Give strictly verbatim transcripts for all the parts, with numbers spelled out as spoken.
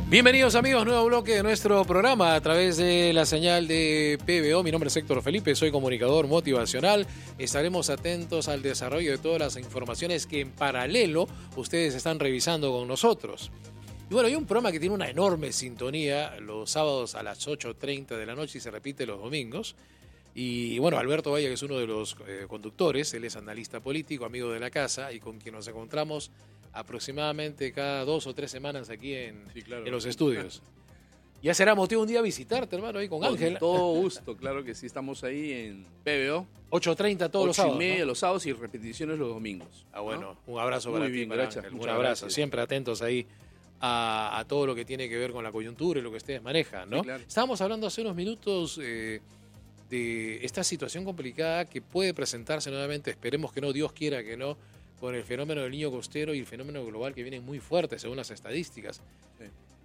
Bienvenidos amigos, nuevo bloque de nuestro programa a través de la señal de P B O. Mi nombre es Héctor Felipe, soy comunicador motivacional. Estaremos atentos al desarrollo de todas las informaciones que en paralelo ustedes están revisando con nosotros. Y bueno, hay un programa que tiene una enorme sintonía los sábados a las ocho treinta de la noche y se repite los domingos. Y bueno, Alberto Valle, que es uno de los eh, conductores, él es analista político, amigo de la casa y con quien nos encontramos aproximadamente cada dos o tres semanas aquí en, sí, claro, en los estudios. Ya será motivo un día visitarte, hermano, ahí con, con Ángel. Con todo gusto, claro que sí, estamos ahí en P B O. ocho treinta todos los sábados. ocho y media ¿no? los sábados y repeticiones los domingos. Ah, bueno, ¿no? Un abrazo Muy para bien, ti, para gracias, Ángel. Un abrazo, gracias. Siempre atentos ahí a, a todo lo que tiene que ver con la coyuntura y lo que ustedes manejan, ¿no? Sí, claro. Estábamos hablando hace unos minutos eh, de esta situación complicada que puede presentarse nuevamente, esperemos que no, Dios quiera que no, con el fenómeno del niño costero y el fenómeno global que vienen muy fuertes según las estadísticas. Sí.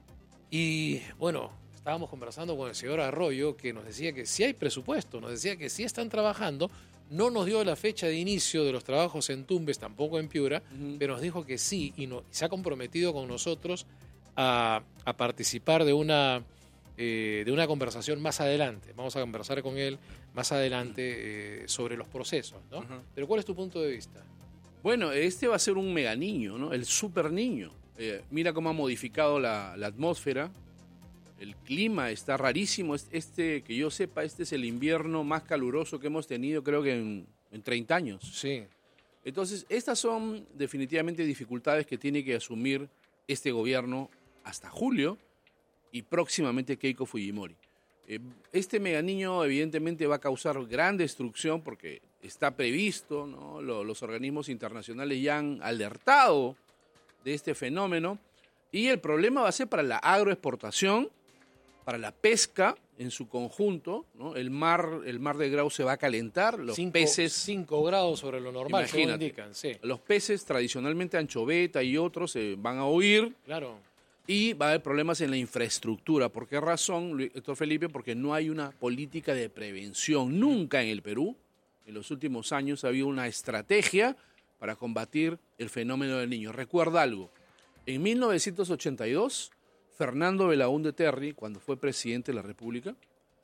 Y bueno, estábamos conversando con el señor Arroyo que nos decía que sí hay presupuesto, nos decía que sí están trabajando, no nos dio la fecha de inicio de los trabajos en Tumbes, tampoco en Piura, uh-huh. pero nos dijo que sí y, no, y se ha comprometido con nosotros a, a participar de una, eh, de una conversación más adelante. Vamos a conversar con él más adelante eh, sobre los procesos, ¿no? Uh-huh. Pero ¿cuál es tu punto de vista? Bueno, este va a ser un mega niño, ¿no? El super niño. Eh, mira cómo ha modificado la, la atmósfera. El clima está rarísimo. Este, que yo sepa, este es el invierno más caluroso que hemos tenido, creo que en, en treinta años. Sí. Entonces, estas son definitivamente dificultades que tiene que asumir este gobierno hasta julio y próximamente Keiko Fujimori. Eh, este mega niño evidentemente va a causar gran destrucción porque está previsto, ¿no? Los, los organismos internacionales ya han alertado de este fenómeno y el problema va a ser para la agroexportación, para la pesca en su conjunto, ¿no? El mar, el mar de Grau se va a calentar, los cinco, peces... cinco grados sobre lo normal, imagínate, según indican, sí. Los peces, tradicionalmente anchoveta y otros, se van a huir. Claro. Y va a haber problemas en la infraestructura. ¿Por qué razón, Héctor Felipe? Porque no hay una política de prevención. Nunca en el Perú, en los últimos años, ha habido una estrategia para combatir el fenómeno del niño. Recuerda algo, en mil novecientos ochenta y dos, Fernando Belaúnde Terry, cuando fue presidente de la República,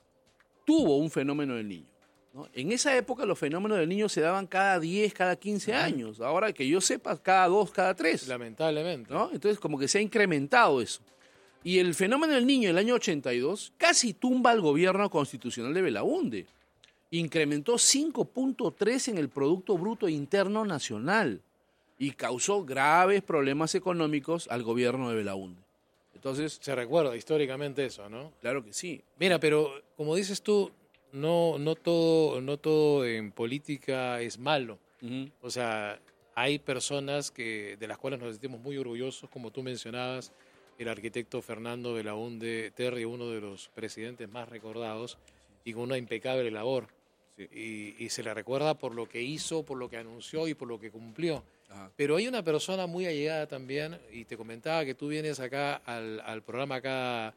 tuvo un fenómeno del niño, ¿no? En esa época los fenómenos del niño se daban cada diez, cada quince años. Ahora que yo sepa, cada dos, cada tres. Lamentablemente. ¿No? Entonces como que se ha incrementado eso. Y el fenómeno del niño en el año ochenta y dos casi tumba al gobierno constitucional de Belaúnde. Incrementó cinco punto tres en el Producto Bruto Interno Nacional y causó graves problemas económicos al gobierno de Belaúnde. Entonces, se recuerda históricamente eso, ¿no? Claro que sí. Mira, pero como dices tú, no, no todo, no todo en política es malo. Uh-huh. O sea, hay personas que, de las cuales nos sentimos muy orgullosos, como tú mencionabas, el arquitecto Fernando Belaúnde Terry, uno de los presidentes más recordados y con una impecable labor. Sí. Y, y se le recuerda por lo que hizo, por lo que anunció y por lo que cumplió. Ajá. Pero hay una persona muy allegada también, y te comentaba que tú vienes acá al, al programa cada,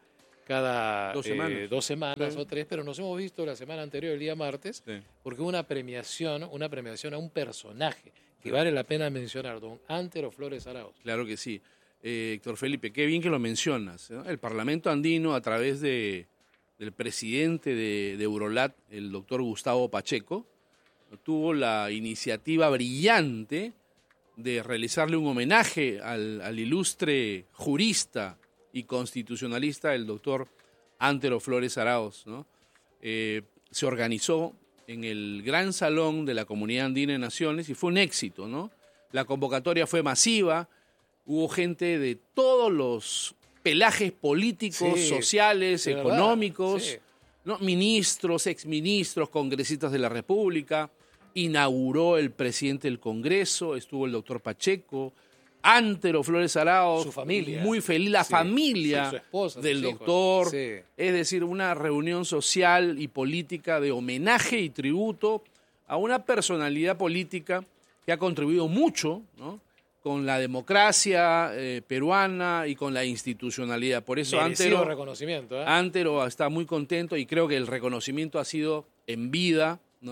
cada dos semanas, eh, dos semanas sí. o tres, pero nos hemos visto la semana anterior, el día martes, sí. porque hubo una premiación, una premiación a un personaje que vale la pena mencionar, don Antero Flores Arauz. Claro que sí. Eh, Héctor Felipe, qué bien que lo mencionas, ¿no? El Parlamento Andino, a través de, del presidente de, de Eurolat, el doctor Gustavo Pacheco, tuvo la iniciativa brillante de realizarle un homenaje al, al ilustre jurista y constitucionalista, el doctor Antero Flores Arauz, ¿no? Eh, se organizó en el Gran Salón de la Comunidad Andina de Naciones y fue un éxito, ¿no? La convocatoria fue masiva, hubo gente de todos los pelajes políticos, sí, sociales, económicos, sí. ¿no? Ministros, exministros, congresistas de la República. Inauguró el presidente del Congreso, estuvo el doctor Pacheco, Antero Flores Arauz, su familia, muy feliz, la sí, familia sí, su esposa, del sus doctor, hijos, sí. Es decir, una reunión social y política de homenaje y tributo a una personalidad política que ha contribuido mucho, ¿no? Con la democracia eh, peruana y con la institucionalidad. Por eso Antero, reconocimiento, ¿eh? Antero está muy contento y creo que el reconocimiento ha sido en vida, ¿no?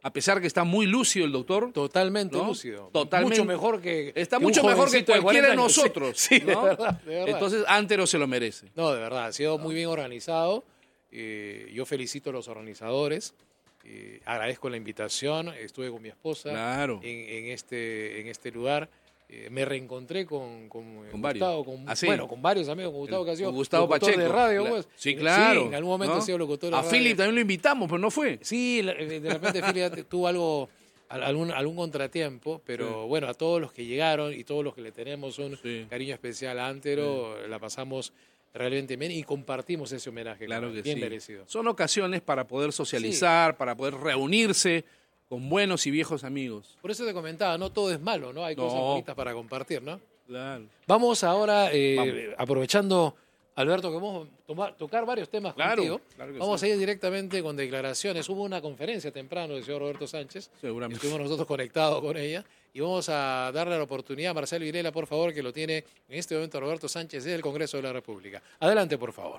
a pesar que está muy lúcido el doctor. Totalmente ¿no? lúcido. Totalmente. Mucho mejor que Está que mucho un mejor que jovencito de cualquiera de cuarenta años. nosotros. Sí, sí, ¿no? de verdad, de verdad. Entonces, Antero se lo merece. No, de verdad, ha sido muy bien organizado. Eh, yo felicito a los organizadores. Eh, agradezco la invitación. Estuve con mi esposa Claro. en, en, este, en este lugar. Eh, me reencontré con, con, Con Gustavo, varios. con, Ah, sí. bueno, con varios amigos, con Gustavo El- que ha sido con Gustavo locutor Pacheco. de radio. La- Pues. Sí, claro. Sí, en algún momento ¿no? ha sido locutor de A radio. Philip también lo invitamos, pero no fue. Sí, la- de repente Philip tuvo algo, al- algún, algún contratiempo, pero Sí. bueno, a todos los que llegaron y todos los que le tenemos un Sí. cariño especial a Antero, la pasamos realmente bien y compartimos ese homenaje. Claro con él, que bien sí. merecido. Son ocasiones para poder socializar, para poder reunirse con buenos y viejos amigos. Por eso te comentaba, no todo es malo, ¿no? Hay cosas No. bonitas para compartir, ¿no? Claro. Vamos ahora, eh, Vamos. aprovechando, Alberto, que vamos a tomar- tocar varios temas Claro, contigo, claro que vamos sí. a ir directamente con declaraciones. Hubo una conferencia temprano del señor Roberto Sánchez, Seguramente. estuvimos nosotros conectados con ella, y vamos a darle la oportunidad a Marcelo Virela, por favor, que lo tiene en este momento Roberto Sánchez desde el Congreso de la República. Adelante, por favor.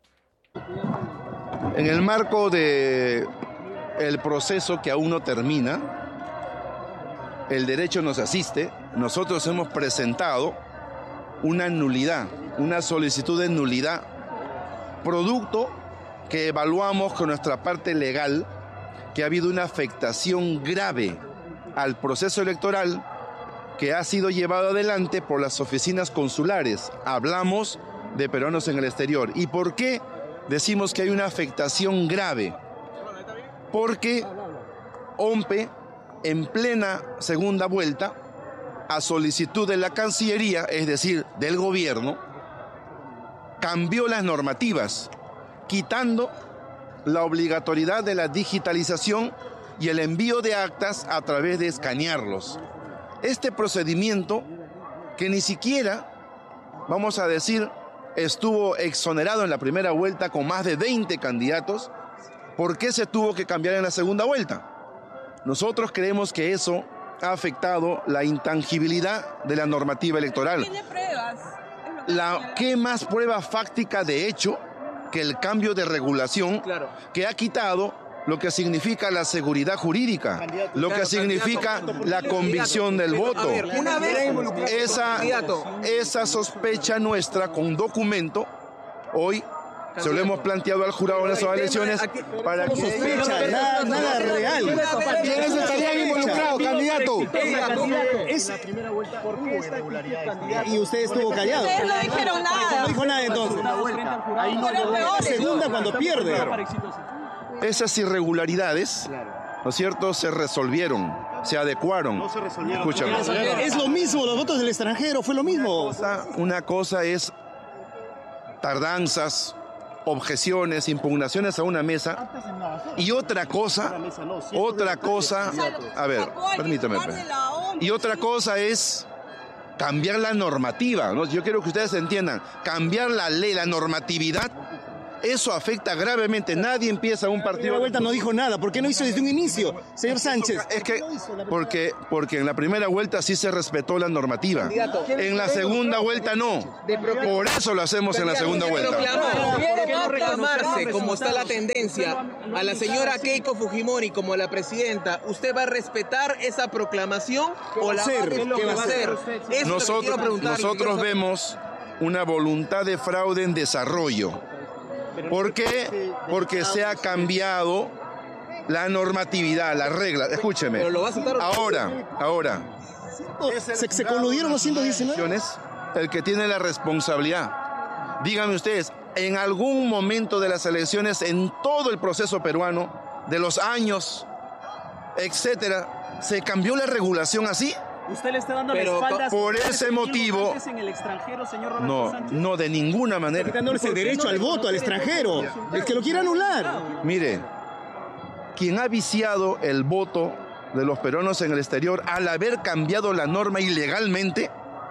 En el marco de el proceso que aún no termina, el derecho nos asiste, nosotros hemos presentado una nulidad, una solicitud de nulidad, producto que evaluamos con nuestra parte legal que ha habido una afectación grave al proceso electoral que ha sido llevado adelante por las oficinas consulares. Hablamos de peruanos en el exterior. ¿Y por qué decimos que hay una afectación grave? Porque OMPE, en plena segunda vuelta, a solicitud de la Cancillería, es decir, del gobierno, cambió las normativas, quitando la obligatoriedad de la digitalización y el envío de actas a través de escanearlos. Este procedimiento, que ni siquiera, vamos a decir, estuvo exonerado en la primera vuelta con más de veinte candidatos, ¿por qué se tuvo que cambiar en la segunda vuelta? Nosotros creemos que eso ha afectado la intangibilidad de la normativa electoral. Tiene pruebas. Es lo que La, señala. ¿Qué más prueba fáctica de hecho que el cambio de regulación que ha quitado lo que significa la seguridad jurídica, lo que significa la convicción del voto? Una vez Esa, esa sospecha nuestra con documento, hoy se lo hemos planteado al jurado en las elecciones para que... Sospecha, nada, nada real. ¿Quiénes estarían involucrados, candidato? Es la primera vuelta por irregularidades. Y usted estuvo callado. Ustedes no dijeron nada. No dijo nada entonces. Fueron peores. Segunda cuando pierde. Esas irregularidades, ¿no es cierto?, se resolvieron, se adecuaron. Escúchame. Es lo mismo, los votos del extranjero, fue lo mismo. Una cosa es tardanzas, objeciones, impugnaciones a una mesa, y otra cosa, otra cosa, a ver, permítame, y otra cosa es cambiar la normativa, ¿no? Yo quiero que ustedes entiendan, cambiar la ley, la normatividad, eso afecta gravemente. Nadie empieza un La partido... primera vuelta no dijo nada. ¿Por qué no hizo desde un inicio, señor Sánchez? Es que, porque, porque en la primera vuelta sí se respetó la normativa. En la segunda vuelta no. Por eso lo hacemos en la segunda vuelta. De no reclamarse, como está la tendencia, a la señora Keiko Fujimori como la presidenta, ¿usted va a respetar esa proclamación o la va a hacer? ¿Qué va a hacer? Eso es lo que Nosotros, quiero preguntar. nosotros vemos una voluntad de fraude en desarrollo. ¿Por qué? Porque se ha cambiado la normatividad, las reglas. Escúcheme. Pero lo va a aceptar. Ahora, ahora. Se, se coludieron los ciento diecinueve. El que tiene la responsabilidad. Díganme ustedes, en algún momento de las elecciones, en todo el proceso peruano, de los años, etcétera, ¿se cambió la regulación así? ¿Usted le está dando Pero, la espalda por a ese motivo- en el extranjero, señor Roberto No, Sánchez? no, de ninguna manera. Quitándoles el derecho al voto, al extranjero. El que lo quiera anular. Mire, quien ha viciado el voto de los peruanos en el exterior al haber cambiado la norma ilegalmente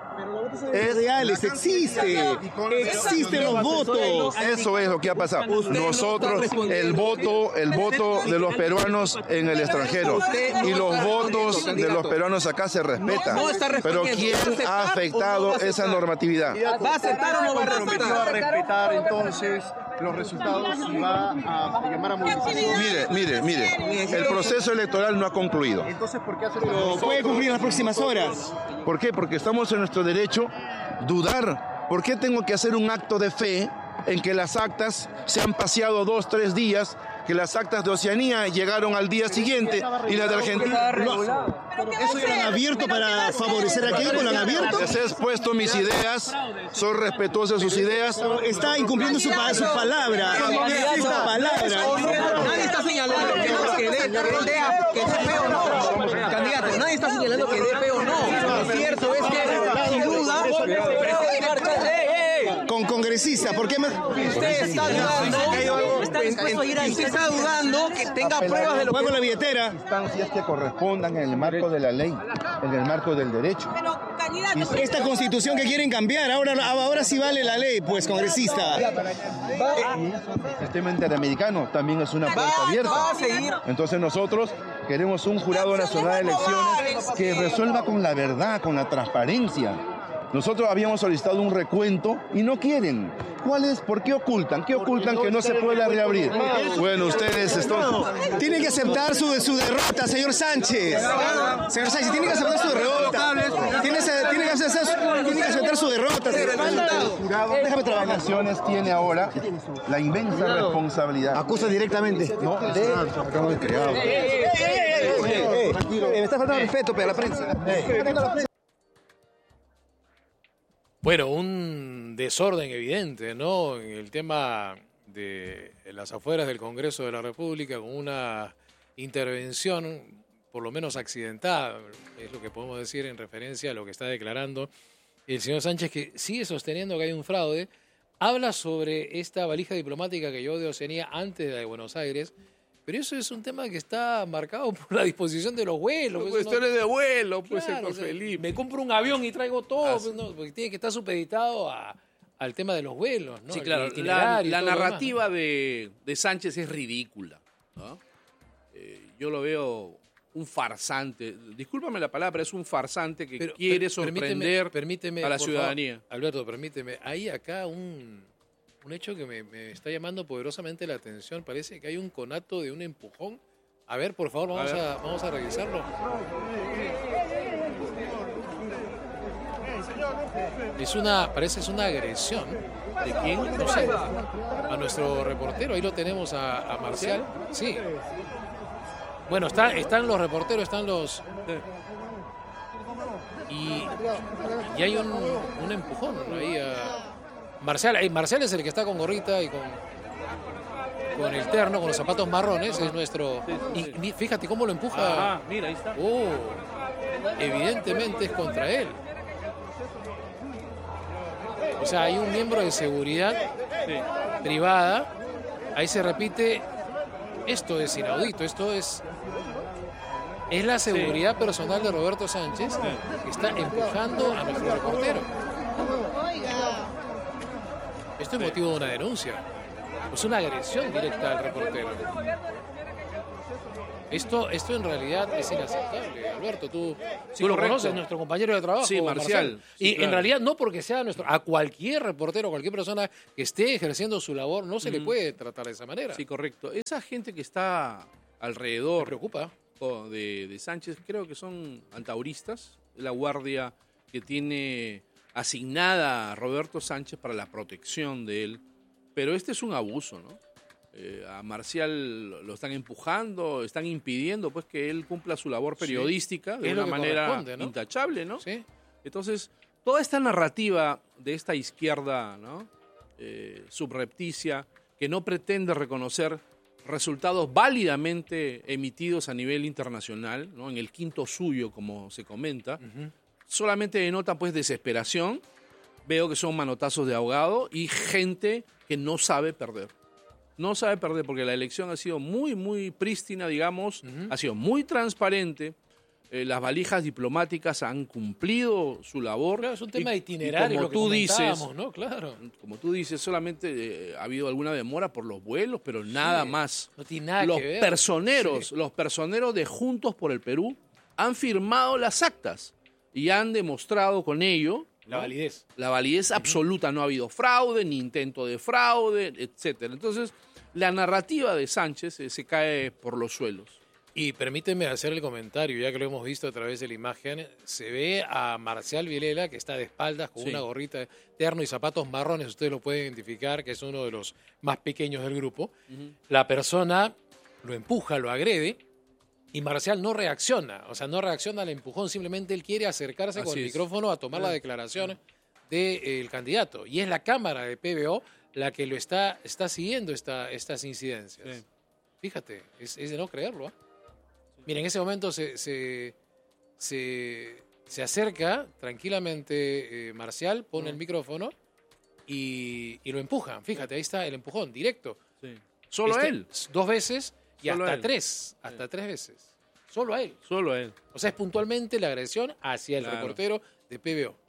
es reales, existe, existen los votos. Eso es lo que ha pasado. Nosotros, el voto, el voto de los peruanos en el extranjero y los votos de los peruanos acá se respetan. Pero ¿quién ha afectado esa normatividad? ¿Va a aceptar o no va a Prometió a respetar? respetar entonces los resultados y va a llamar a movilización. Mire, mire, mire, el proceso electoral no ha concluido. Entonces, ¿por qué hacer Pero puede cumplir en las próximas horas. ¿Por qué? Porque estamos en nuestro derecho dudar. ¿Por qué tengo que hacer un acto de fe en que las actas se han paseado dos, tres días, que las actas de Oceanía llegaron al día siguiente y las de Argentina? ¿Eso ya lo han abierto para favorecer a Keiko? ¿Lo han abierto? Les he expuesto mis ideas, soy respetuoso de sus ideas. Está incumpliendo su, pa- su palabra. Su palabra. Nadie está señalando que no, que dé, que dé, que dé fe o no. Candidato, nadie está señalando que dé fe o no. Lo cierto es que, sin duda, Con congresista, ¿por qué me... usted está dudando, usted está dudando que tenga pruebas de lo Juego que... la billetera. Instancias que correspondan en el marco de la ley, en el marco del derecho. Pero, candidato, Esta constitución que quieren cambiar, ahora, ahora sí vale la ley, pues, congresista. El sistema interamericano también es una puerta Va abierta. a seguir. Entonces nosotros queremos un jurado nacional de elecciones que resuelva con la verdad, con la transparencia. Nosotros habíamos solicitado un recuento y no quieren. ¿Cuál es? ¿Por qué ocultan? ¿Qué ocultan que no se pueda reabrir? Bueno, ustedes están... Tiene que aceptar su, su derrota, señor Sánchez. Señor Sánchez, tiene que aceptar su derrota. Tiene, tiene, que, aceptar, tiene que aceptar su derrota. Déjame trabajar. Naciones tiene ahora la inmensa responsabilidad. Acusa directamente. No, de... Acabamos de crear. Me está faltando respeto para la prensa. Bueno, un desorden evidente, ¿no? En el tema de las afueras del Congreso de la República, con una intervención, por lo menos accidentada, es lo que podemos decir en referencia a lo que está declarando el señor Sánchez, que sigue sosteniendo que hay un fraude. Habla sobre esta valija diplomática que llevó de Oceanía antes de la de Buenos Aires, pero eso es un tema que está marcado por la disposición de los vuelos. Por Eso no- cuestiones de vuelo, pues, Claro, Héctor o sea, Felipe. me compro un avión y traigo todo, Ah, sí. pues, no, porque tiene que estar supeditado a, al tema de los vuelos, ¿no? Sí, El claro, la, itinerario y la todo lo demás, narrativa de, de Sánchez es ridícula, ¿no? Eh, yo lo veo un farsante, discúlpame la palabra, es un farsante que Pero, quiere per- sorprender permíteme, a la por ciudadanía. favor, Alberto, permíteme. Hay acá un, un hecho que me, me está llamando poderosamente la atención. Parece que hay un conato de un empujón. A ver, por favor, vamos A a, ver. vamos a revisarlo. Es una, parece es una agresión. ¿De quién? No sé. A nuestro reportero, ahí lo tenemos a, a Marcial. Sí. Bueno, está, están los reporteros, están los... Y, y hay un, un empujón ahí a... Marcial, eh, Marcial es el que está con gorrita y con, con el terno, con los zapatos marrones, es nuestro... Y mi- fíjate cómo lo empuja. Ah, mira, ahí está. Oh, evidentemente es contra él. O sea, hay un miembro de seguridad privada. Ahí se repite, esto es inaudito, esto es... Es la seguridad personal de Roberto Sánchez que está empujando a nuestro reportero. Esto es motivo de una denuncia. Es una agresión directa al reportero. Esto, esto en realidad es inaceptable. Alberto, tú, Sí, tú lo correcto. conoces, nuestro compañero de trabajo. Sí, Marcial. Sí, y claro. en realidad no porque sea nuestro... A cualquier reportero, cualquier persona que esté ejerciendo su labor, no se le puede tratar de esa manera. Sí, correcto. Esa gente que está Me alrededor preocupa. o de, de Sánchez, creo que son antauristas, la guardia que tiene asignada a Roberto Sánchez para la protección de él. Pero este es un abuso, ¿no? Eh, a Marcial lo están empujando, están impidiendo pues que él cumpla su labor periodística de Es lo una que manera corresponde, ¿no? intachable, ¿no? Sí. Entonces, toda esta narrativa de esta izquierda, ¿no? Eh, subrepticia, que no pretende reconocer resultados válidamente emitidos a nivel internacional, ¿no? En el quinto suyo, como se comenta, solamente denota pues desesperación. Veo que son manotazos de ahogado y gente que no sabe perder. No sabe perder porque la elección ha sido muy, muy prístina, digamos, ha sido muy transparente. eh, las valijas diplomáticas han cumplido su labor. Claro, es un tema y, de itinerario, y como lo que tú dices, ¿no? Claro. como tú dices, solamente eh, ha habido alguna demora por los vuelos, pero nada Sí, más. no tiene nada los que ver. personeros, Sí. los personeros de Juntos por el Perú han firmado las actas y han demostrado con ello La ¿no? validez. La validez absoluta, no ha habido fraude, ni intento de fraude, etcétera. Entonces, la narrativa de Sánchez eh, se cae por los suelos. Y permíteme hacer el comentario, ya que lo hemos visto a través de la imagen, se ve a Marcial Vilela que está de espaldas con Sí. una gorrita de terno y zapatos marrones, ustedes lo pueden identificar, que es uno de los más pequeños del grupo. Uh-huh. La persona lo empuja, lo agrede, y Marcial no reacciona, o sea, no reacciona al empujón, simplemente él quiere acercarse Así con el es. micrófono a tomar la declaración del candidato. Y es la Cámara de P B O la que lo está, está siguiendo esta, estas incidencias. Sí. Fíjate, es, es de no creerlo. ¿eh? Mira, en ese momento se, se, se, se acerca tranquilamente eh, Marcial, pone No. el micrófono y, y lo empujan. Fíjate, ahí está el empujón directo. Sí. Solo Este, él. Dos veces y Solo hasta él. tres. Hasta tres veces. Solo a él. Solo él. O sea, es puntualmente la agresión hacia el Claro. reportero de P B O.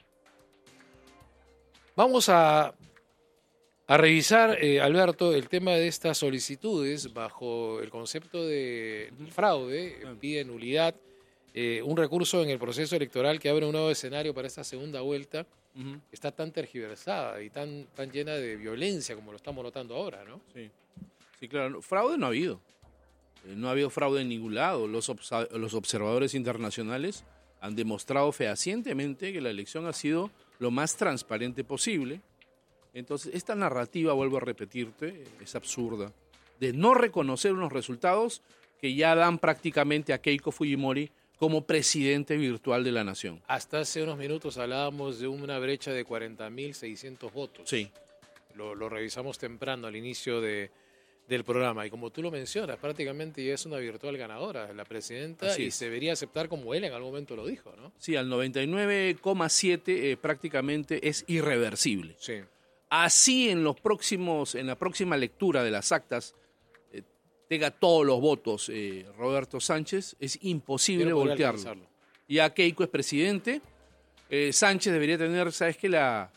Vamos a, a revisar, eh, Alberto, el tema de estas solicitudes bajo el concepto de fraude, Ah. pide nulidad, eh, un recurso en el proceso electoral que abre un nuevo escenario para esta segunda vuelta, Uh-huh. que está tan tergiversada y tan, tan llena de violencia como lo estamos notando ahora, ¿no? Sí. Sí, claro. No, fraude no ha habido. Eh, no ha habido fraude en ningún lado. Los, obsa- los observadores internacionales han demostrado fehacientemente que la elección ha sido lo más transparente posible. Entonces, esta narrativa, vuelvo a repetirte, es absurda, de no reconocer unos resultados que ya dan prácticamente a Keiko Fujimori como presidente virtual de la nación. Hasta hace unos minutos hablábamos de una brecha de cuarenta mil seiscientos votos. Sí. Lo, lo revisamos temprano al inicio de, del programa. Y como tú lo mencionas, prácticamente ya es una virtual ganadora la presidenta Así y es. se debería aceptar como él en algún momento lo dijo, ¿no? Sí, al noventa y nueve coma siete eh, prácticamente es irreversible. Sí. Así en los próximos, en la próxima lectura de las actas eh, tenga todos los votos eh, Roberto Sánchez, es imposible Yo no podría voltearlo. alcanzarlo. Ya Keiko es presidente, eh, Sánchez debería tener, ¿sabes qué? La,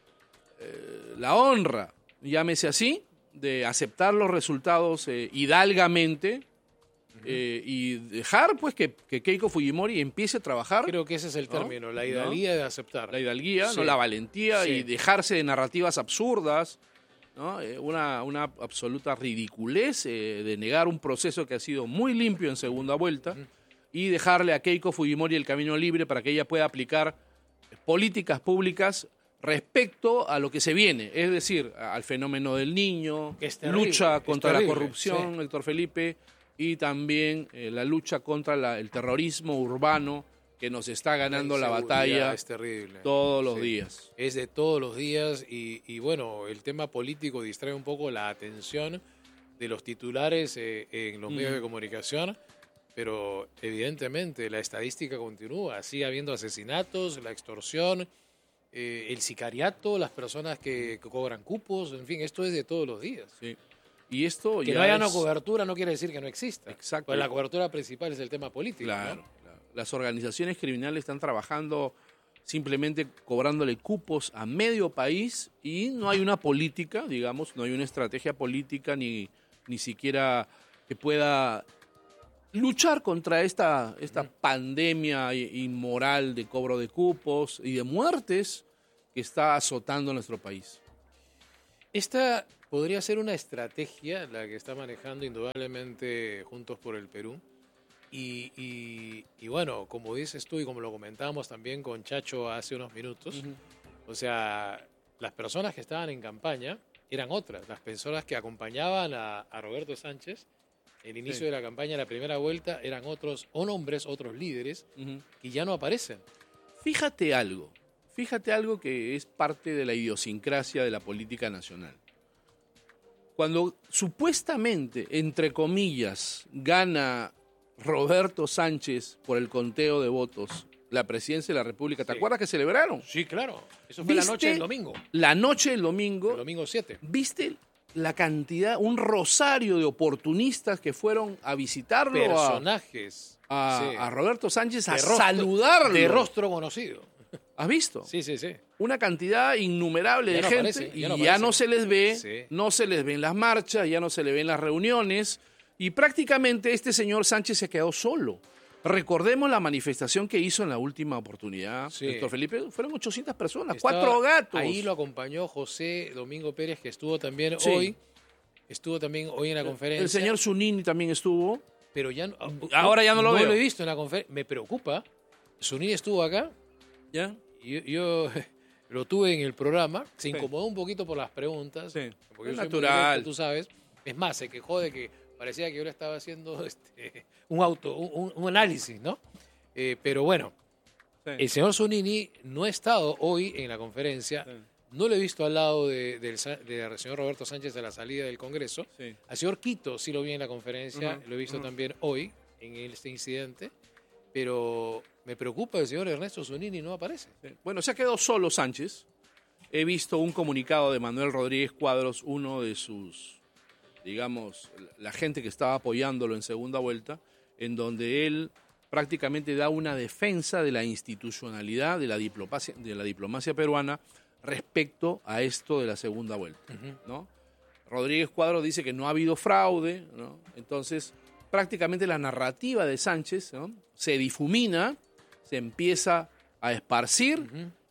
eh, la honra, llámese así, de aceptar los resultados eh, hidalgamente eh, y dejar pues que, que Keiko Fujimori empiece a trabajar. Creo que ese es el ¿No? término, la ¿No? hidalguía de aceptar. La hidalguía, Sí. ¿no? La valentía Sí. y dejarse de narrativas absurdas, ¿no? Eh, una, una absoluta ridiculez eh, de negar un proceso que ha sido muy limpio en segunda vuelta y dejarle a Keiko Fujimori el camino libre para que ella pueda aplicar políticas públicas respecto a lo que se viene, es decir, al fenómeno del niño, Que es terrible, lucha es contra terrible, la corrupción, sí. Héctor Felipe, y también eh, la lucha contra la- el terrorismo urbano que nos está ganando la, inseguridad batalla es terrible. todos los Sí. días. Es de todos los días y, y bueno, el tema político distrae un poco la atención de los titulares eh, en los Mm. medios de comunicación, pero evidentemente la estadística continúa, sigue habiendo asesinatos, la extorsión, eh, el sicariato, las personas que, que cobran cupos, en fin, esto es de todos los días. Sí. Y esto Que ya no haya es- una cobertura no quiere decir que no exista. Exacto. Pues la cobertura principal es el tema político. Claro, ¿no? claro. Las organizaciones criminales están trabajando simplemente cobrándole cupos a medio país y no hay una política, digamos, no hay una estrategia política ni, ni siquiera que pueda luchar contra esta, esta pandemia i- inmoral de cobro de cupos y de muertes que está azotando nuestro país. Esta podría ser una estrategia la que está manejando indudablemente Juntos por el Perú. Y, y- y bueno, como dices tú y como lo comentábamos también con Chacho hace unos minutos, o sea, las personas que estaban en campaña eran otras, las personas que acompañaban a, a Roberto Sánchez, el inicio Sí. de la campaña, la primera vuelta, eran otros o nombres, otros líderes Ujú. que ya no aparecen. Fíjate algo, fíjate algo que es parte de la idiosincrasia de la política nacional. Cuando supuestamente, entre comillas, gana Roberto Sánchez por el conteo de votos la presidencia de la República, ¿te Sí. acuerdas que celebraron? Sí, claro. Eso fue la ¿Viste? noche del domingo, La noche del domingo, el domingo siete. ¿viste la cantidad, un rosario de oportunistas que fueron a visitarlo, personajes a, a, sí. a Roberto Sánchez, a de rostro, saludarlo. De rostro conocido. ¿Has visto? Sí, sí, sí. Una cantidad innumerable Ya de no gente aparece, y ya ya no aparece. no se les ve, Sí. no se les ve en las marchas, ya no se les ve en las reuniones y prácticamente este señor Sánchez se quedó solo. Recordemos la manifestación que hizo en la última oportunidad, Sí. doctor Felipe, fueron ochocientas personas, Estaba- cuatro gatos. Ahí lo acompañó José Domingo Pérez, que estuvo también Sí. hoy. Estuvo también hoy en la conferencia. El señor Zunini también estuvo. Pero ya no, Ahora ya no lo no veo. lo he visto en la conferencia. Me preocupa. Zunini estuvo acá. ¿Ya? Y yo, yo lo tuve en el programa. Se Sí. incomodó un poquito por las preguntas. Sí. Porque Es yo soy muy natural. directo, tú sabes. Es más, se quejó de que parecía que yo le estaba haciendo este, un auto, un, un análisis, ¿no? Eh, pero bueno, Sí. el señor Zunini no ha estado hoy en la conferencia. Sí. No lo he visto al lado de- del, sa- del señor Roberto Sánchez a la salida del Congreso. Sí. Al señor Quito sí lo vi en la conferencia, Ujú, lo he visto ujú. también hoy en este incidente, pero me preocupa el señor Ernesto Zunini, no aparece. Sí. Bueno, se ha quedado solo Sánchez. He visto un comunicado de Manuel Rodríguez Cuadros, uno de sus, digamos, la gente que estaba apoyándolo en segunda vuelta, en donde él prácticamente da una defensa de la institucionalidad de la diplomacia, de la diplomacia peruana respecto a esto de la segunda vuelta, ¿no? Rodríguez Cuadros dice que no ha habido fraude, ¿no? Entonces, prácticamente la narrativa de Sánchez, ¿no?, se difumina, se empieza a esparcir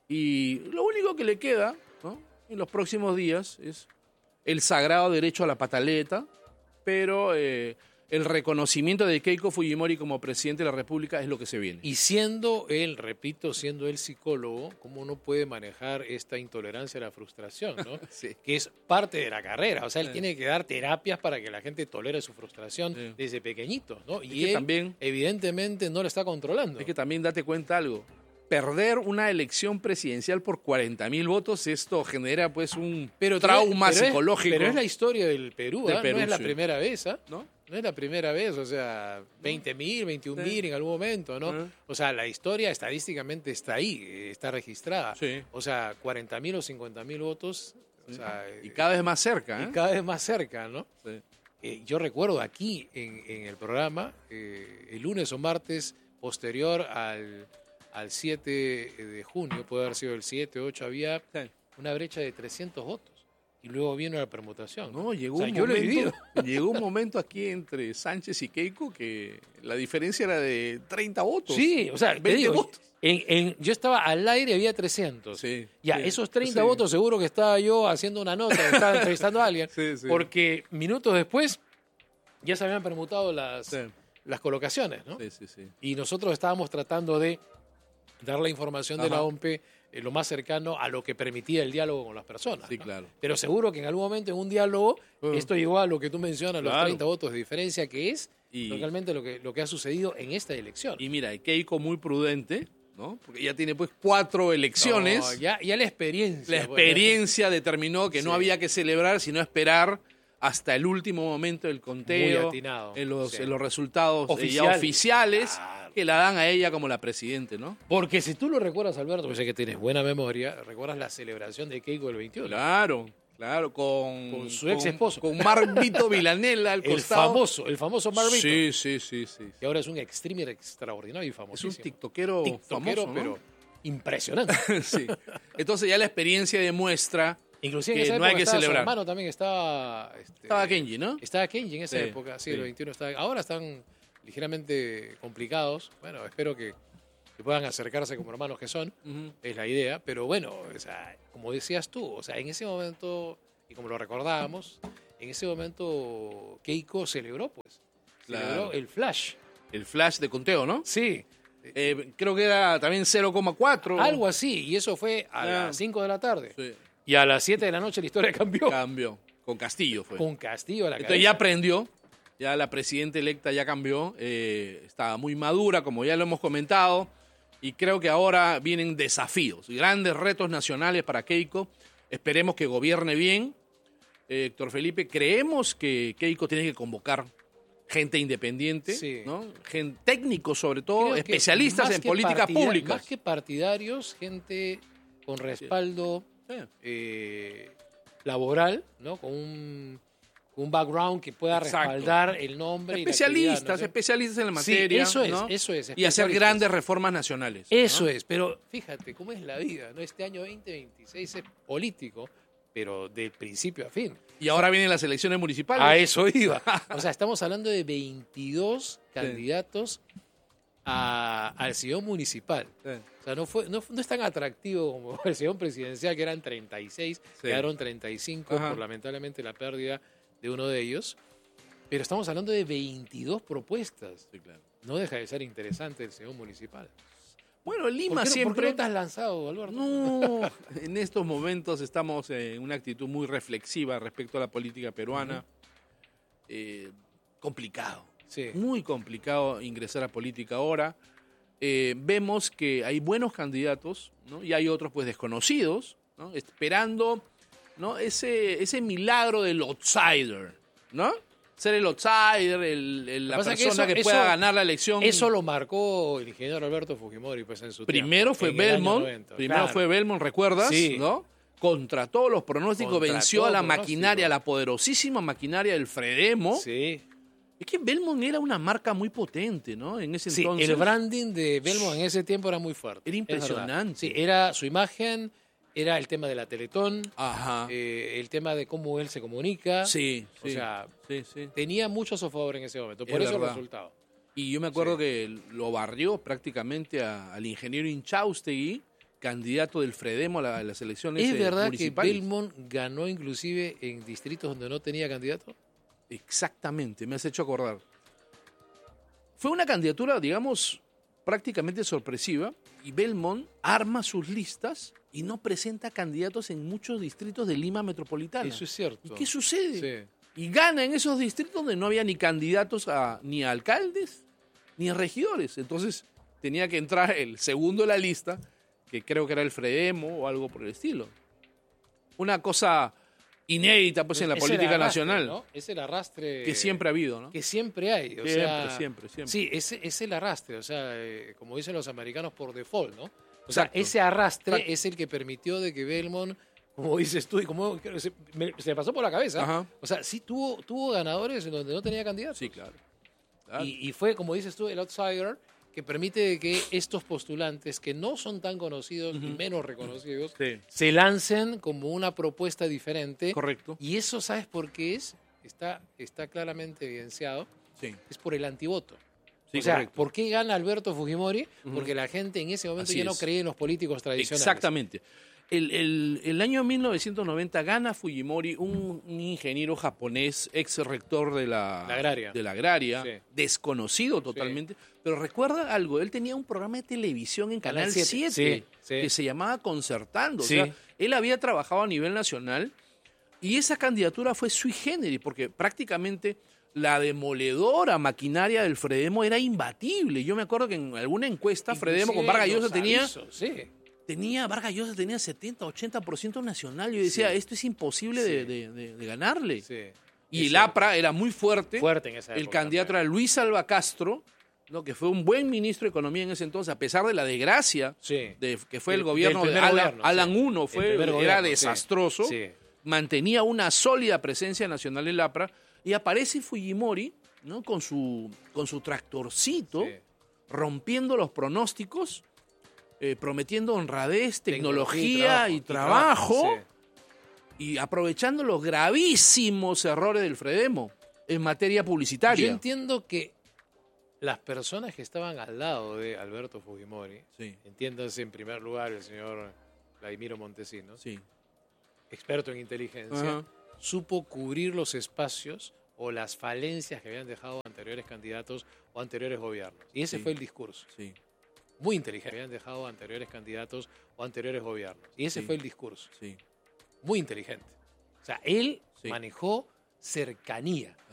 y lo único que le queda, ¿no?, en los próximos días es el sagrado derecho a la pataleta, pero eh, el reconocimiento de Keiko Fujimori como presidente de la República es lo que se viene. Y siendo él, repito, siendo él psicólogo, ¿cómo no puede manejar esta intolerancia a la frustración, ¿no? Sí. Que es parte de la carrera. O sea, él Sí. tiene que dar terapias para que la gente tolere su frustración Sí. desde pequeñitos, ¿no? Y Es que él, también- evidentemente, no lo está controlando. Es que también date cuenta algo. Perder una elección presidencial por cuarenta mil votos, esto genera pues un Pero trauma pero es- psicológico. pero es la historia del Perú, Del ¿ah? Perú, no es la sí. primera vez, ¿ah? ¿No? No es la primera vez, o sea, veinte mil, veintiún mil en algún momento, ¿no? Ajá. O sea, la historia estadísticamente está ahí, eh, está registrada. Sí. O sea, cuarenta mil o cincuenta mil votos, o sea, Y cada vez más cerca. y ¿eh? cada vez más cerca, ¿no? Sí. Eh, yo recuerdo aquí en, en el programa, eh, el lunes o martes posterior al, al siete de junio, puede haber sido el siete, ocho, había Sí. una brecha de trescientos votos. Y luego vino la permutación. No, llegó, O sea, un yo lo he momento, vivido. llegó un momento aquí entre Sánchez y Keiko que la diferencia era de treinta votos. Sí, o sea, te veinte digo, votos. en- en- yo estaba al aire, había trescientos. Sí, Ya, sí, esos treinta sí. votos seguro que estaba yo haciendo una nota, estaba entrevistando a alguien, Sí, sí. porque minutos después ya se habían permutado las, Sí. las colocaciones, ¿no? Sí, sí, sí. Y nosotros estábamos tratando de dar la información de Ajá. la O M P eh, lo más cercano a lo que permitía el diálogo con las personas. Sí, ¿no? claro. Pero seguro que en algún momento en un diálogo Mm. esto llegó a lo que tú mencionas, los Claro. treinta votos de diferencia, que es Y- realmente lo que, lo que ha sucedido en esta elección. Y mira, Keiko muy prudente, ¿no? Porque ya tiene pues cuatro elecciones. No, ya, ya la experiencia. La pues, experiencia determinó que no Sí. había que celebrar, sino esperar hasta el último momento del conteo, Muy atinado, en los, sí. en los resultados eh, ya Oficiales. oficiales Claro. que la dan a ella como la presidente, ¿no? Porque si tú lo recuerdas, Alberto, pues sé que tienes buena memoria, recuerdas la celebración de Keiko el veintiuno. Claro, claro, con, Con su ex esposo. Con Mark Vito Vilanela al El costado. famoso, el famoso Marvito. Sí, sí, sí, sí. Que ahora es un streamer extraordinario y Es famosísimo. un tiktokero, tiktokero, famoso, ¿no? pero impresionante. Sí. Entonces ya la experiencia demuestra Inclusive que en esa no hay época que estaba celebrar. su hermano también estaba... este, Estaba Kenji, ¿no? Estaba Kenji en esa Sí, época, sí, sí. el veintiuno estaba... Ahora están ligeramente complicados. Bueno, espero que, que puedan acercarse como hermanos que son, Ujú. es la idea. Pero bueno, o sea, como decías tú, o sea, en ese momento, y como lo recordábamos, en ese momento Keiko celebró, pues. Celebró Claro. el flash. El flash de conteo, ¿no? Sí, Eh, creo que era también cero coma cuatro. algo así. Y eso fue a Ah. las cinco de la tarde. Sí. Y a las siete de la noche la historia cambió. Cambio. Con Castillo fue. Con Castillo a la Entonces cabeza. ya aprendió, ya la presidenta electa ya cambió, eh, estaba muy madura, como ya lo hemos comentado, y creo que ahora vienen desafíos, grandes retos nacionales para Keiko. Esperemos que gobierne bien. Eh, Héctor Felipe, creemos que Keiko tiene que convocar gente independiente, Sí. ¿no? Gen- técnicos sobre todo, Creo que especialistas más en que políticas partida- públicas. Más que partidarios, gente con respaldo Sí. eh, laboral, ¿no? Con un, con un background que pueda Exacto. respaldar el nombre. Especialistas, y la actividad, ¿no? especialistas en la Sí, materia. eso es, ¿no? eso es. Y hacer especialistas. grandes reformas nacionales. Eso ¿no? es, pero fíjate cómo es la vida, ¿no? Este año veinte veintiséis es político, pero de principio a fin. Y ahora vienen las elecciones municipales. A eso iba. O sea, estamos hablando de veintidós candidatos a, al sillón municipal. Sí. O sea, no, fue, no, no es tan atractivo como el sillón presidencial, que eran treinta y seis, Sí. quedaron treinta y cinco Ajá. por lamentablemente la pérdida de uno de ellos. Pero estamos hablando de veintidós propuestas. Sí, claro. No deja de ser interesante el sillón municipal. Bueno, Lima ¿Por qué, no- siempre... ¿Por qué no te has lanzado, Alberto? No, en estos momentos estamos en una actitud muy reflexiva respecto a la política peruana. Eh, complicado, Sí. muy complicado ingresar a política ahora. Eh, vemos que hay buenos candidatos, ¿no? Y hay otros pues desconocidos, ¿no? Esperando, ¿no? ese, ese milagro del outsider, ¿no? Ser el outsider, el, el- la Lo que pasa es que persona que, eso- pueda eso- ganar la elección. Eso lo marcó el ingeniero Alberto Fujimori pues, en su Primero tiempo, fue en el año Belmont, noventa, primero claro. fue Belmont, ¿recuerdas? Sí. ¿No? Contra todos los pronósticos, Contra venció todo a la pronóstico. maquinaria, la poderosísima maquinaria del Fredemo. Sí. Es que Belmont era una marca muy potente, ¿no? En ese Sí, entonces. el branding de Belmont en ese tiempo era muy fuerte. Era es verdad. impresionante. Sí, era su imagen, era el tema de la Teletón, Ajá. eh, el tema de cómo él se comunica. sí, O sí, sea, sí, sí. tenía mucho a su favor en ese momento. Por Es eso el verdad. resultado. Y yo me acuerdo Sí. que lo barrió prácticamente a- al ingeniero Inchaustegui, candidato del Fredemo a, la- a las elecciones ¿Es eh, verdad que municipales. Belmont ganó inclusive en distritos donde no tenía candidato? Exactamente, me has hecho acordar. Fue una candidatura, digamos, prácticamente sorpresiva y Belmont arma sus listas y no presenta candidatos en muchos distritos de Lima metropolitana. Eso es cierto. ¿Y qué sucede? Sí. Y gana en esos distritos donde no había ni candidatos a, ni a alcaldes ni a regidores. Entonces tenía que entrar el segundo de la lista, que creo que era el Fredemo o algo por el estilo. Una cosa inédita pues en la Es el política arrastre, nacional, ¿no? Es el arrastre que siempre ha habido, ¿no? que siempre hay. O Siempre, sea, siempre, siempre. Sí, es, es el arrastre, o sea, eh, como dicen los americanos por default, ¿no? O sea, Exacto. ese arrastre Exacto. es el que permitió de que Belmont, como dices tú, y como se me, se me pasó por la cabeza, Ajá. o sea, sí tuvo, tuvo ganadores en donde no tenía candidatos. Sí, claro. Claro. Y, y fue, como dices tú, el outsider que permite que estos postulantes que no son tan conocidos y menos reconocidos Sí. se lancen como una propuesta diferente. Correcto. Y eso, ¿sabes por qué es? Está, está claramente evidenciado. Sí. Es por el antivoto. Sí, o sea, correcto. ¿por qué gana Alberto Fujimori? Porque la gente en ese momento Así ya no es. creía en los políticos tradicionales. Exactamente. El, el- el año mil novecientos noventa gana Fujimori, un, un ingeniero japonés, ex rector de la, La agraria. de la agraria, Sí. desconocido totalmente. Pero recuerda algo, él tenía un programa de televisión en Canal Canal siete. siete, Sí, sí. que se llamaba Concertando. Sí. O sea, él había trabajado a nivel nacional y esa candidatura fue sui generis, porque prácticamente la demoledora maquinaria del Fredemo era imbatible. Yo me acuerdo que en alguna encuesta Fredemo con Inclusive Vargas Llosa los tenía... avisos, sí. Tenía, Vargas Llosa tenía setenta, ochenta por ciento nacional. Yo decía, Sí. esto es imposible Sí. de, de- de- de ganarle. Sí. Y Es el APRA era muy fuerte. Fuerte en esa El época candidato también. era Luis Alba Castro, ¿no? Que fue un buen ministro de Economía en ese entonces, a pesar de la desgracia Sí. de, que fue el Del- gobierno del de primer Alan, gobierno, Alan sí. uno, El fue, primer era gobierno, sí. desastroso. Sí. Mantenía una sólida presencia nacional en el APRA. Y aparece Fujimori, ¿no? Con su, con su tractorcito, Sí. rompiendo los pronósticos, eh, prometiendo honradez, Tecnología tecnología y y trabajo, trabajo, sí. y aprovechando los gravísimos errores del Fredemo en materia Yo publicitaria. entiendo que las personas que estaban al lado de Alberto Fujimori, Sí, entiéndase en primer lugar el señor Vladimiro Montesinos, sí. experto en inteligencia, Ajá. supo cubrir los espacios o las falencias que habían dejado anteriores candidatos o anteriores gobiernos. Y ese Sí. fue el discurso. Sí, Muy inteligente. Habían dejado anteriores candidatos o anteriores gobiernos. Y ese Sí. fue el discurso. sí. Muy inteligente. O sea, él Sí. manejó cercanía.